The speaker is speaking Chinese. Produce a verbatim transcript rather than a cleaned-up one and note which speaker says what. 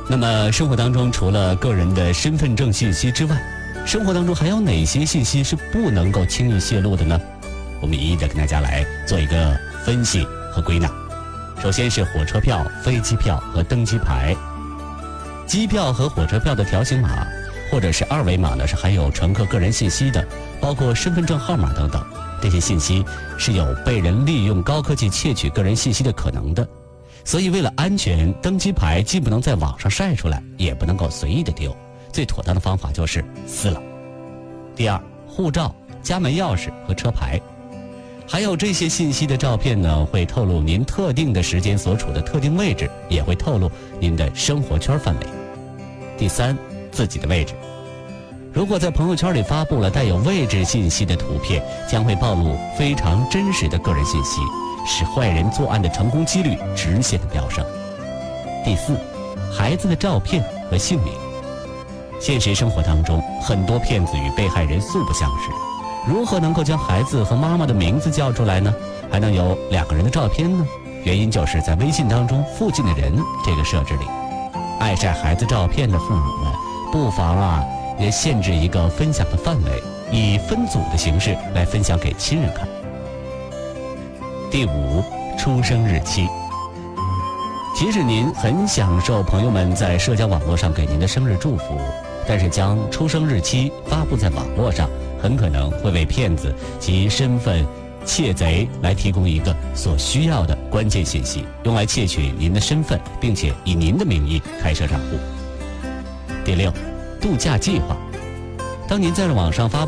Speaker 1: 那么生活当中除了个人的身份证信息之外，生活当中还有哪些信息是不能够轻易泄露的呢？我们一一的跟大家来做一个分析和归纳。首先是火车票、飞机票和登机牌。机票和火车票的条形码或者是二维码呢，是含有乘客个人信息的，包括身份证号码等等。这些信息是有被人利用高科技窃取个人信息的可能的。所以为了安全，登机牌既不能在网上晒出来，也不能够随意的丢，最妥当的方法就是撕了。第二，护照、家门钥匙和车牌。还有这些信息的照片呢，会透露您特定的时间所处的特定位置，也会透露您的生活圈范围。第三，自己的位置。如果在朋友圈里发布了带有位置信息的图片，将会暴露非常真实的个人信息，使坏人作案的成功几率直线的飙升。第四，孩子的照片和姓名。现实生活当中，很多骗子与被害人素不相识，如何能够将孩子和妈妈的名字叫出来呢？还能有两个人的照片呢？原因就是在微信当中附近的人这个设置里，爱晒孩子照片的父母们，不妨啊也限制一个分享的范围，以分组的形式来分享给亲人看。第五，出生日期。即使您很享受朋友们在社交网络上给您的生日祝福，但是将出生日期发布在网络上，很可能会为骗子及身份窃贼来提供一个所需要的关键信息，用来窃取您的身份，并且以您的名义开设账户。第六，度假计划。当您在网上发